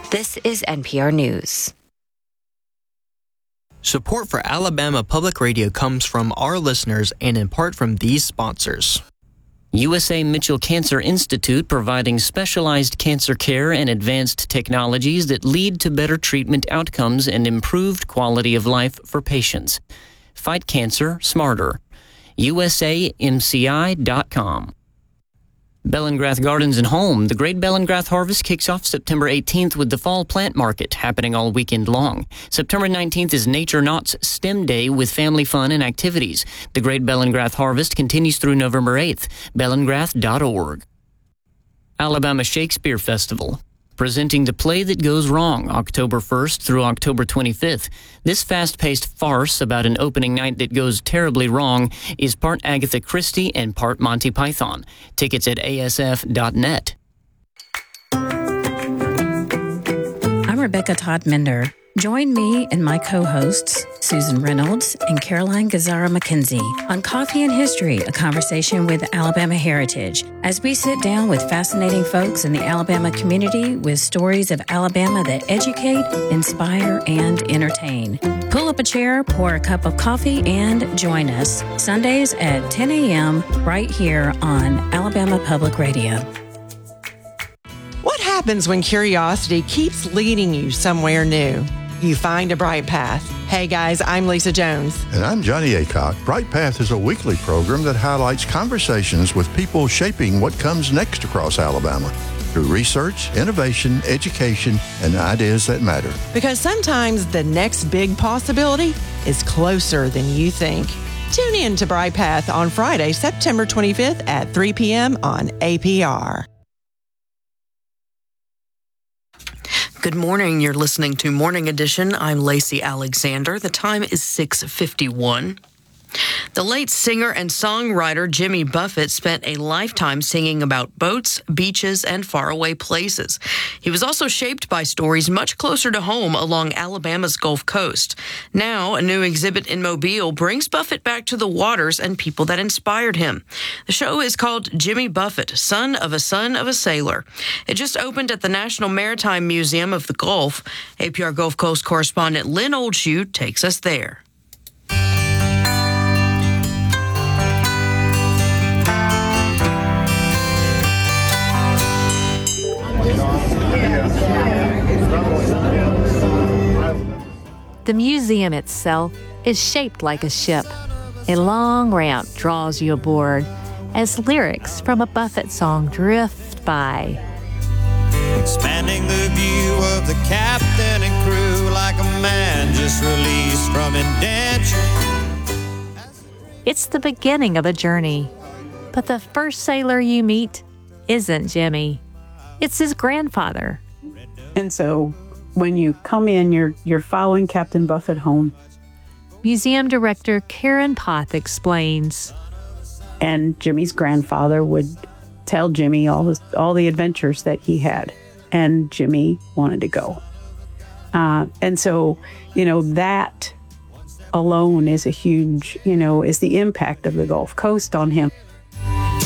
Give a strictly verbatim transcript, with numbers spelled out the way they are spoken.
This is N P R News. Support for Alabama Public Radio comes from our listeners and in part from these sponsors. U S A Mitchell Cancer Institute, providing specialized cancer care and advanced technologies that lead to better treatment outcomes and improved quality of life for patients. Fight cancer smarter. U S A M C I dot com. Bellingrath Gardens and Home. The Great Bellingrath Harvest kicks off September eighteenth with the Fall Plant Market happening all weekend long. September nineteenth is Nature Knott's STEM Day with family fun and activities. The Great Bellingrath Harvest continues through November eighth. bellingrath dot org. Alabama Shakespeare Festival, presenting The Play That Goes Wrong, October first through October twenty-fifth. This fast-paced farce about an opening night that goes terribly wrong is part Agatha Christie and part Monty Python. Tickets at A S F dot net. I'm Rebecca Todd Mender. Join me and my co-hosts, Susan Reynolds and Caroline Gazzara McKenzie, on Coffee and History, a conversation with Alabama heritage, as we sit down with fascinating folks in the Alabama community with stories of Alabama that educate, inspire, and entertain. Pull up a chair, pour a cup of coffee, and join us Sundays at ten a.m. right here on Alabama Public Radio. What happens when curiosity keeps leading you somewhere new? You find a bright path. Hey guys, I'm Lisa Jones. And I'm Johnny Aycock. Bright Path is a weekly program that highlights conversations with people shaping what comes next across Alabama through research, innovation, education, and ideas that matter. Because sometimes the next big possibility is closer than you think. Tune in to Bright Path on Friday, September twenty-fifth at three p.m. on A P R. Good morning. You're listening to Morning Edition. I'm Lacey Alexander. The time is six fifty-one. The late singer and songwriter Jimmy Buffett spent a lifetime singing about boats, beaches, and faraway places. He was also shaped by stories much closer to home along Alabama's Gulf Coast. Now, a new exhibit in Mobile brings Buffett back to the waters and people that inspired him. The show is called Jimmy Buffett, Son of a Son of a Sailor. It just opened at the National Maritime Museum of the Gulf. A P R Gulf Coast correspondent Lynn Oldshoe takes us there. The museum itself is shaped like a ship. A long ramp draws you aboard as lyrics from a Buffett song drift by. Expanding the view of the captain and crew like a man just released from indenture. It's the beginning of a journey, but the first sailor you meet isn't Jimmy. It's his grandfather. And so when you come in, you're you're following Captain Buffett home. Museum director Karen Poth explains. And Jimmy's grandfather would tell Jimmy all his, all the adventures that he had, and Jimmy wanted to go. Uh, and so, you know, that alone is a huge, you know, is the impact of the Gulf Coast on him.